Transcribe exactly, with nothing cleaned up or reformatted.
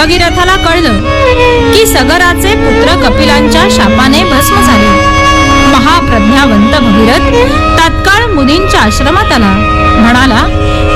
भगीरथाला कळलं की सगराचे पुत्र कपिलांच्या शापाने भस्म झाले. महाप्रज्ञावंत भगीरथ तात्काळ मुनींच्या आश्रमात आला. म्हणाला,